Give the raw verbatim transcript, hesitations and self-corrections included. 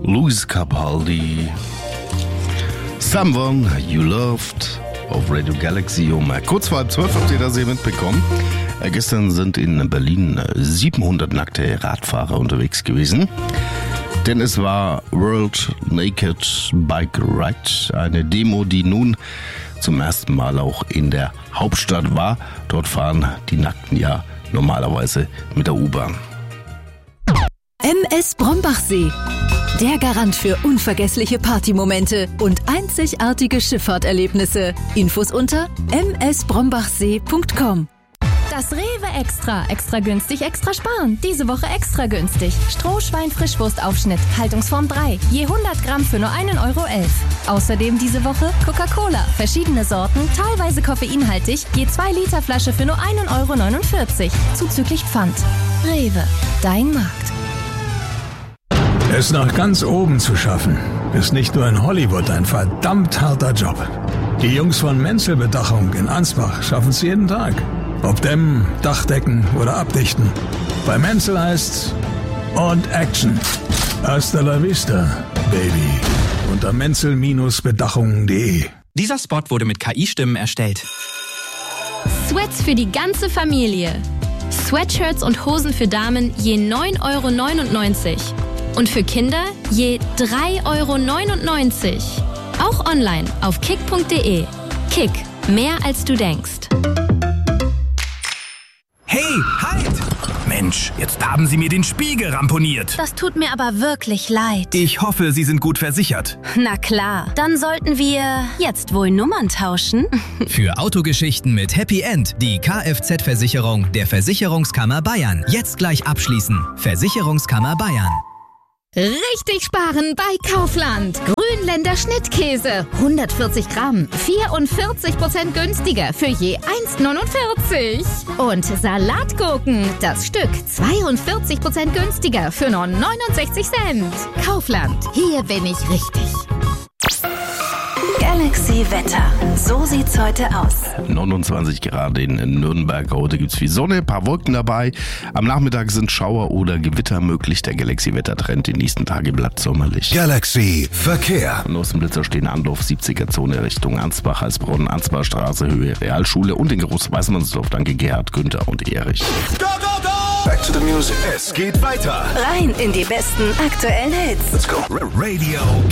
Lewis Capaldi, Someone You Loved auf Radio Galaxy um kurz vor halb zwölf. Habt ihr das hier mitbekommen? Äh, gestern sind in Berlin siebenhundert nackte Radfahrer unterwegs gewesen. Denn es war World Naked Bike Ride, eine Demo, die nun zum ersten Mal auch in der Hauptstadt war. Dort fahren die Nackten ja normalerweise mit der U-Bahn. M S Brombachsee, der Garant für unvergessliche Partymomente und einzigartige Schifffahrterlebnisse. Infos unter m s brombachsee punkt com. Das Rewe Extra. Extra günstig, extra sparen. Diese Woche extra günstig. Strohschwein-Frischwurstaufschnitt, Haltungsform drei. Je hundert Gramm für nur einen Euro elf. Außerdem diese Woche Coca-Cola. Verschiedene Sorten, teilweise koffeinhaltig. Je zwei Liter Flasche für nur einen Euro neunundvierzig. Zuzüglich Pfand. Rewe. Dein Markt. Es nach ganz oben zu schaffen, ist nicht nur in Hollywood ein verdammt harter Job. Die Jungs von Menzel Bedachung in Ansbach schaffen es jeden Tag. Ob dämmen, Dachdecken oder abdichten. Bei Menzel heißt's und Action. Hasta la vista, Baby. Unter menzel Bedachung punkt de. Dieser Spot wurde mit K I-Stimmen erstellt. Sweats für die ganze Familie. Sweatshirts und Hosen für Damen je neun Euro neunundneunzig. Und für Kinder je drei Euro neunundneunzig. Auch online auf kick punkt de. Kick, mehr als du denkst. Hey, halt! Mensch, jetzt haben Sie mir den Spiegel ramponiert. Das tut mir aber wirklich leid. Ich hoffe, Sie sind gut versichert. Na klar, dann sollten wir jetzt wohl Nummern tauschen. Für Autogeschichten mit Happy End die Kfz-Versicherung der Versicherungskammer Bayern. Jetzt gleich abschließen. Versicherungskammer Bayern. Richtig sparen bei Kaufland. Grünländer Schnittkäse. hundertvierzig Gramm. vierundvierzig Prozent günstiger für je eins neunundvierzig. Und Salatgurken. Das Stück zweiundvierzig Prozent günstiger für nur neunundsechzig Cent. Kaufland. Hier bin ich richtig. Galaxy Wetter. So sieht's heute aus. neunundzwanzig Grad in Nürnberg. Heute gibt's viel Sonne, ein paar Wolken dabei. Am Nachmittag sind Schauer oder Gewitter möglich. Der Galaxy-Wettertrend die nächsten Tage bleibt sommerlich. Galaxy Verkehr. Außenblitzer stehen Andorf, siebziger-Zone Richtung Ansbach, Heilsbronn, Ansbach Straße, Höhe Realschule und in Groß-Weißmannsdorf. Danke Gerhard, Günther und Erich. Go, go, go! Back to the music. Es geht weiter. Rein in die besten aktuellen Hits. Let's go. Radio